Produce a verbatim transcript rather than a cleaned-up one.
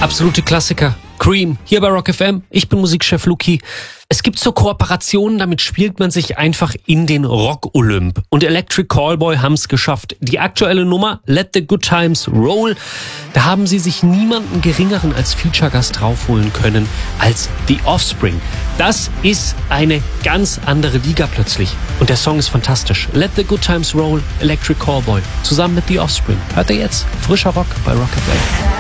Absolute Klassiker. Cream, hier bei Rock F M. Ich bin Musikchef Luki. Es gibt so Kooperationen, damit spielt man sich einfach in den Rock-Olymp. Und Electric Callboy haben's geschafft. Die aktuelle Nummer, Let the Good Times Roll, da haben sie sich niemanden geringeren als Feature-Gast draufholen können als The Offspring. Das ist eine ganz andere Liga plötzlich. Und der Song ist fantastisch. Let the Good Times Roll, Electric Callboy, zusammen mit The Offspring. Hört ihr jetzt? Frischer Rock bei Rock F M.